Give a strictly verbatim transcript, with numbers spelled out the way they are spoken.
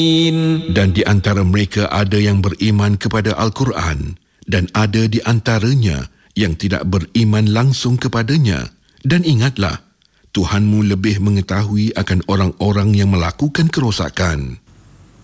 Dan di antara mereka ada yang beriman kepada Al-Quran dan ada di antaranya yang tidak beriman langsung kepadanya. Dan ingatlah, Tuhanmu lebih mengetahui akan orang-orang yang melakukan kerosakan.